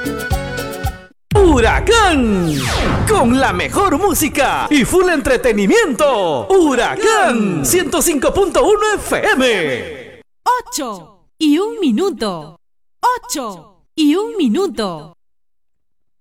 Huracán, con la mejor música y full entretenimiento. Huracán 105.1 FM. 8 y 1 minuto. 8 y 1 minuto.